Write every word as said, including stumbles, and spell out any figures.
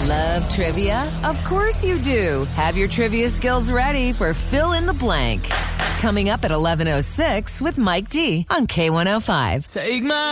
Love trivia? Of course you do. Have your trivia skills ready for Fill in the Blank. Coming up at eleven oh six with Mike D on K one oh five. Take my